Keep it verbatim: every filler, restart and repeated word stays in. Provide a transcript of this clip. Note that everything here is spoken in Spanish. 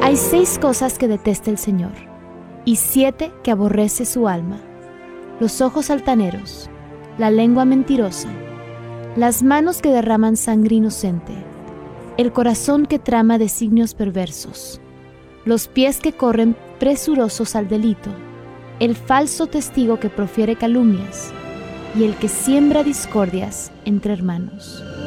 Hay seis cosas que detesta el Señor, y siete que aborrece su alma: los ojos altaneros, la lengua mentirosa, las manos que derraman sangre inocente, el corazón que trama designios perversos, los pies que corren presurosos al delito, el falso testigo que profiere calumnias, y el que siembra discordias entre hermanos.